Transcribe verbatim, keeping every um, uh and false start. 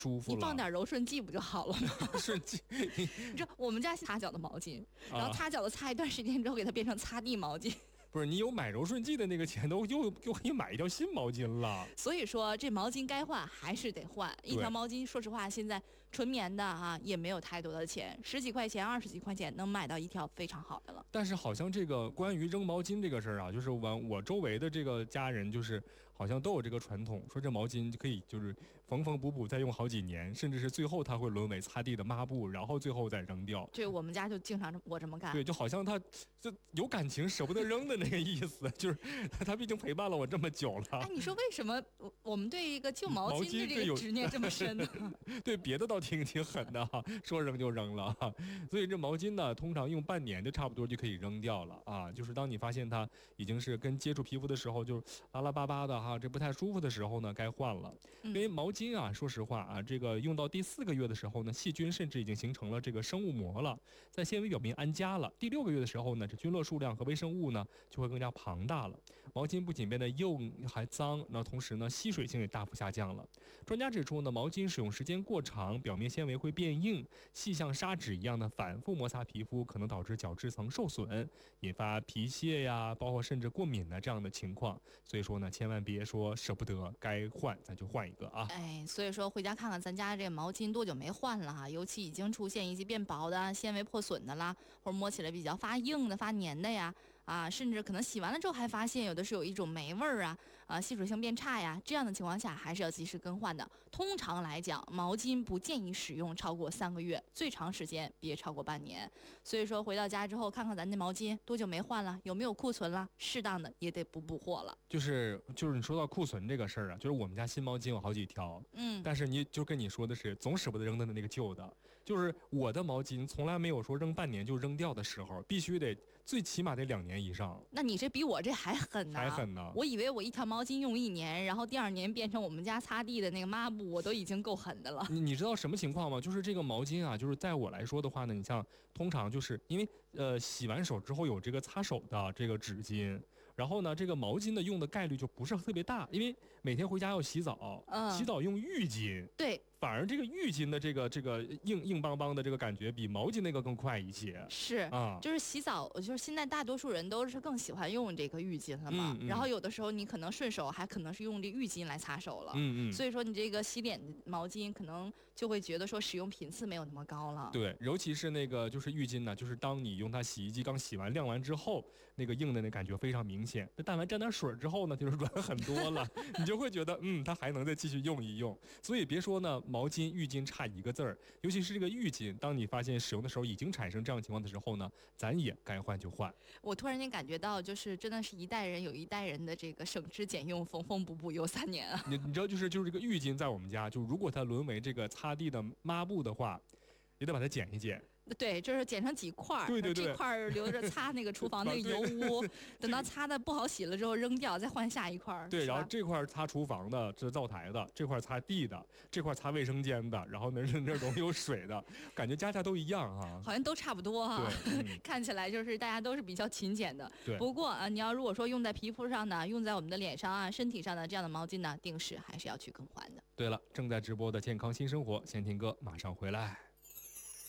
舒服了。 你放点柔顺剂不就好了吗？ 柔顺剂， 你知道我们家擦脚的毛巾，然后擦脚的擦一段时间之后，给它变成擦地毛巾。 不是，你有买柔顺剂的那个钱，都又又可以买一条新毛巾了。 所以说，这毛巾该换还是得换。一条毛巾，说实话，现在纯棉的啊，也没有太多的钱，十几块钱、二十几块钱能买到一条非常好的了。 但是好像这个关于扔毛巾这个事儿啊，就是我我周围的这个家人，就是好像都有这个传统，说这毛巾可以就是缝缝补补再用好几年，甚至是最后它会沦为擦地的抹布，然后最后再扔掉。 对，我们家就经常我这么干。 对，就好像他就有感情舍不得扔的那个意思，就是他毕竟陪伴了我这么久了。 哎，你说为什么我们对一个旧毛巾的这个执念这么深呢？ 对，别的倒挺挺狠的哈，说扔就扔了哈。所以这毛巾呢，通常用半年就差不多就可以扔掉了啊。就是当你发现它已经是跟接触皮肤的时候，就拉拉巴巴的哈，这不太舒服的时候呢，该换了。因为毛巾啊，说实话啊，这个用到第四个月的时候呢，细菌甚至已经形成了这个生物膜了，在纤维表面安家了。第六个月的时候呢，这菌落数量和微生物呢就会更加庞大了。毛巾不仅变得硬还脏，那同时呢，吸水性也大幅下降了。专家指出呢，毛巾使用时间过长，表面纤维会变硬，细像砂纸一样的反复摩擦皮肤，可能导致角质层受损，引发皮屑呀，包括甚至过敏的这样的情况。所以说呢，千万别说舍不得，该换咱就换一个啊。 哎，所以说回家看看咱家这个毛巾多久没换了哈，尤其已经出现一些变薄的、纤维破损的啦，或者摸起来比较发硬的、发黏的呀，啊，甚至可能洗完了之后还发现有的是有一种霉味儿啊，啊，吸水性变差呀，这样的情况下还是要及时更换的。通常来讲，毛巾不建议使用超过三个月，最长时间别超过半年。所以说回到家之后，看看咱那毛巾多久没换了，有没有库存了，适当的也得补补货了。 就是就是你说到库存这个事儿啊，就是我们家新毛巾有好几条，嗯，但是你就跟你说的是总舍不得扔的那个旧的，就是我的毛巾从来没有说扔半年就扔掉的时候，必须得最起码得两年以上。 那你这比我这还狠呢， 还狠呢！ 我以为我一条毛巾用一年，然后第二年变成我们家擦地的那个抹布，我都已经够狠的了。 你你知道什么情况吗？就是这个毛巾啊，就是在我来说的话呢，你像通常就是因为呃洗完手之后有这个擦手的这个纸巾，然后呢这个毛巾的用的概率就不是特别大，因为每天回家要洗澡，嗯、洗澡用浴巾， 对。 反而这个浴巾的这个这个硬硬邦邦的这个感觉比毛巾那个更快一些。 是啊，就是洗澡，就是现在大多数人都是更喜欢用这个浴巾了嘛。嗯嗯、然后有的时候你可能顺手还可能是用这浴巾来擦手了。嗯嗯。所以说你这个洗脸的毛巾可能就会觉得说使用频次没有那么高了。 对，尤其是那个就是浴巾呢，就是当你用它洗衣机刚洗完晾完之后，那个硬的那感觉非常明显。那但凡沾点水之后呢，就是软很多了，你就会觉得嗯，它还能再继续用一用。所以别说呢。毛巾、浴巾差一个字儿，尤其是这个浴巾，当你发现使用的时候已经产生这样的情况的时候呢，咱也该换就换。 我突然间感觉到，就是真的是一代人有一代人的这个省吃俭用、缝缝补补又三年啊！ 你你知道，就是就是这个浴巾在我们家，就如果它沦为这个擦地的抹布的话，也得把它剪一剪。 对，就是剪成几块儿， 对对对， 这块儿留着擦那个厨房那个油污，等到擦的不好洗了之后扔掉，再换下一块儿。 对，然后这块擦厨房的，这灶台的；这块擦地的，这块擦卫生间的，然后那是那容易有水的，感觉家家都一样啊， 好像都差不多哈、啊。 对， 嗯、看起来就是大家都是比较勤俭的。 对。 不过啊，你要如果说用在皮肤上呢，用在我们的脸上啊、身体上的这样的毛巾呢，定时还是要去更换的。 对了，正在直播的健康新生活，先听歌，马上回来。